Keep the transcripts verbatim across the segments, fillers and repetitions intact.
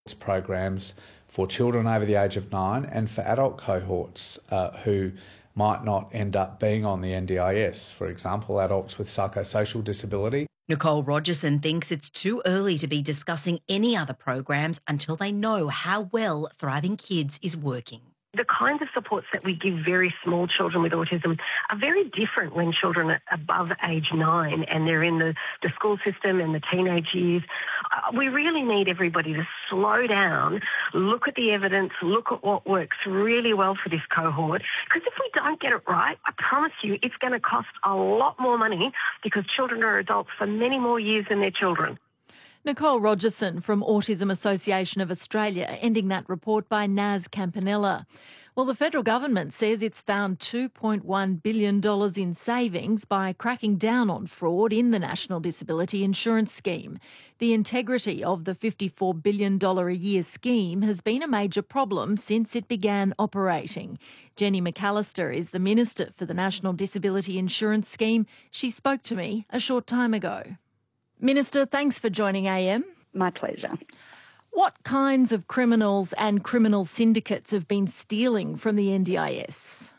programs for children over the age of nine and for adult cohorts uh, who might not end up being on the N D I S, for example, adults with psychosocial disability. Nicole Rogerson thinks it's too early to be discussing any other programs until they know how well Thriving Kids is working. The kinds of supports that we give very small children with autism are very different when children are above age nine and they're in the, the school system and the teenage years. Uh, we really need everybody to slow down, look at the evidence, look at what works really well for this cohort. Because if we don't get it right, I promise you it's going to cost a lot more money because children are adults for many more years than their children. Nicole Rogerson from Autism Association of Australia, ending that report by Naz Campanella. Well, the federal government says it's found two point one billion dollars in savings by cracking down on fraud in the National Disability Insurance Scheme. The integrity of the fifty-four billion dollars a year scheme has been a major problem since it began operating. Jenny McAllister is the Minister for the National Disability Insurance Scheme. She spoke to me a short time ago. Minister, thanks for joining A M. My pleasure. What kinds of criminals and criminal syndicates have been stealing from the N D I S?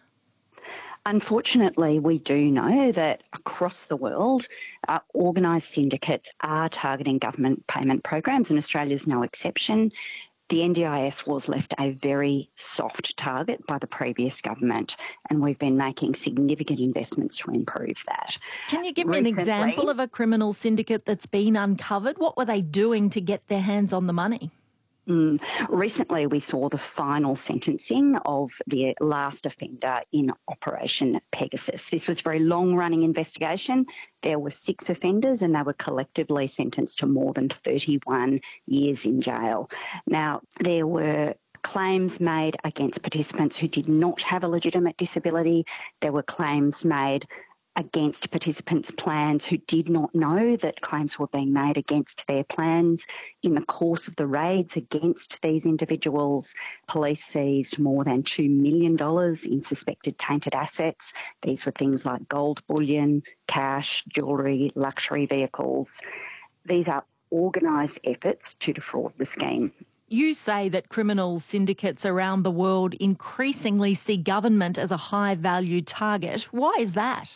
Unfortunately, we do know that across the world, uh, organised syndicates are targeting government payment programs, and Australia is no exception. The N D I S was left a very soft target by the previous government, and we've been making significant investments to improve that. Can you give me Recently, an example of a criminal syndicate that's been uncovered? What were they doing to get their hands on the money? Mm. Recently, we saw the final sentencing of the last offender in Operation Pegasus. This was a very long-running investigation. There were six offenders and they were collectively sentenced to more than thirty-one years in jail. Now, there were claims made against participants who did not have a legitimate disability. There were claims made against participants' plans who did not know that claims were being made against their plans. In the course of the raids against these individuals, police seized more than two million dollars in suspected tainted assets. These were things like gold bullion, cash, jewellery, luxury vehicles. These are organised efforts to defraud the scheme. You say that criminal syndicates around the world increasingly see government as a high-value target. Why is that?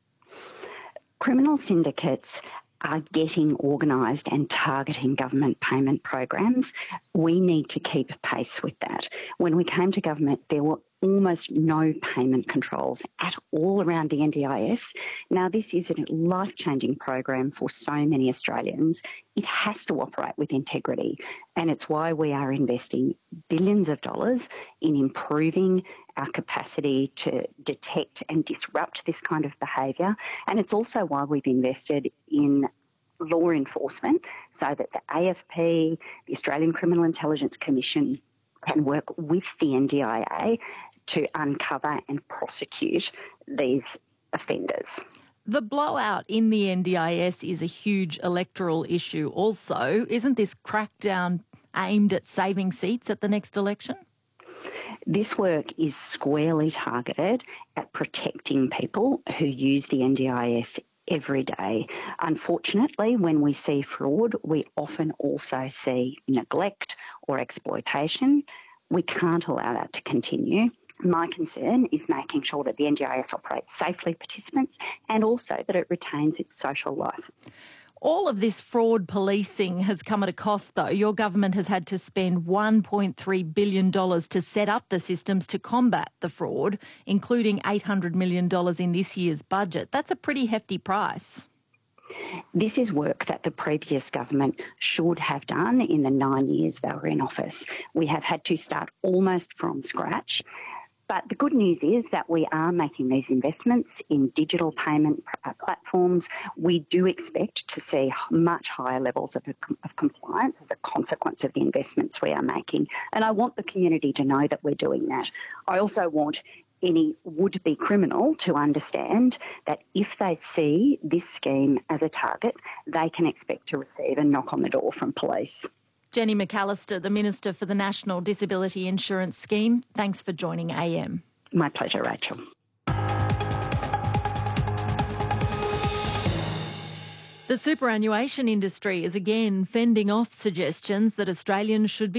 Criminal syndicates are getting organised and targeting government payment programs. We need to keep pace with that. When we came to government, there were almost no payment controls at all around the N D I S. Now, this is a life-changing program for so many Australians. It has to operate with integrity, and it's why we are investing billions of dollars in improving our capacity to detect and disrupt this kind of behaviour. And it's also why we've invested in law enforcement so that the A F P, the Australian Criminal Intelligence Commission, can work with the N D I A to uncover and prosecute these offenders. The blowout in the N D I S is a huge electoral issue also. Isn't this crackdown aimed at saving seats at the next election? This work is squarely targeted at protecting people who use the N D I S every day. Unfortunately, when we see fraud, we often also see neglect or exploitation. We can't allow that to continue. My concern is making sure that the N D I S operates safely for participants and also that it retains its social life. All of this fraud policing has come at a cost, though. Your government has had to spend one point three billion dollars to set up the systems to combat the fraud, including eight hundred million dollars in this year's budget. That's a pretty hefty price. This is work that the previous government should have done in the nine years they were in office. We have had to start almost from scratch. But the good news is that we are making these investments in digital payment platforms. We do expect to see much higher levels of, of compliance as a consequence of the investments we are making. And I want the community to know that we're doing that. I also want any would-be criminal to understand that if they see this scheme as a target, they can expect to receive a knock on the door from police. Jenny McAllister, the Minister for the National Disability Insurance Scheme, thanks for joining A M. My pleasure, Rachel. The superannuation industry is again fending off suggestions that Australians should be